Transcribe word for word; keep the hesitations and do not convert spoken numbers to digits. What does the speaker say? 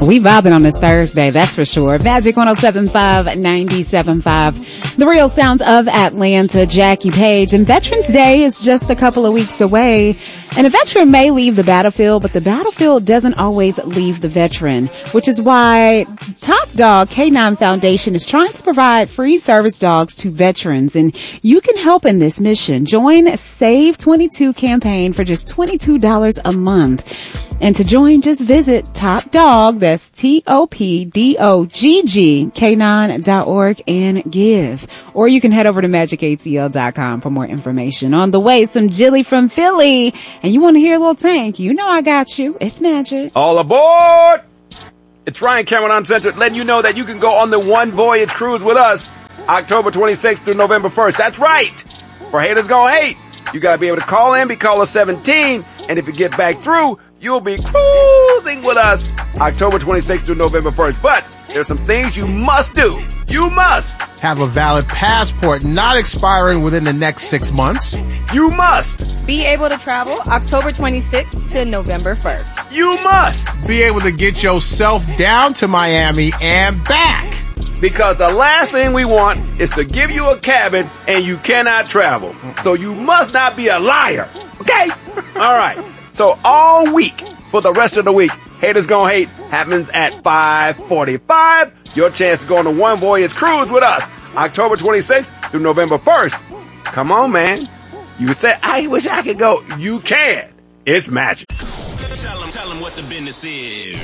we vibing on this Thursday, that's for sure. Magic one oh seven point five, ninety-seven point five. The real sounds of Atlanta, Jackie Page. And Veterans Day is just a couple of weeks away. And a veteran may leave the battlefield, but the battlefield doesn't always leave the veteran, which is why Top Dog K nine Foundation is trying to provide free service dogs to veterans. And you can help in this mission. Join Save twenty-two campaign for just twenty-two dollars a month. And to join, just visit Top Dog, that's T O P D O G G, K nine dot org and give. Or you can head over to magic A T L dot com for more information. On the way, some Jilly from Philly. And you want to hear a little Tank, you know I got you. It's Magic. All aboard! It's Ryan Cameron Uncensored, letting you know that you can go on the One Voyage Cruise with us October twenty-sixth through November first. That's right! For haters gonna hate, you gotta be able to call in, be caller seventeen, and if you get back through, you'll be cruising with us October twenty-sixth through November first. But there's some things you must do. You must have a valid passport not expiring within the next six months. You must be able to travel October twenty-sixth to November first. You must be able to get yourself down to Miami and back. Because the last thing we want is to give you a cabin and you cannot travel. So you must not be a liar. Okay? All right. So all week, for the rest of the week, Haters Gonna Hate happens at five forty-five. Your chance to go on the One Voyage Cruise with us October twenty-sixth through November first. Come on, man. You say, I wish I could go. You can. It's magic. Tell them, tell them what the business is.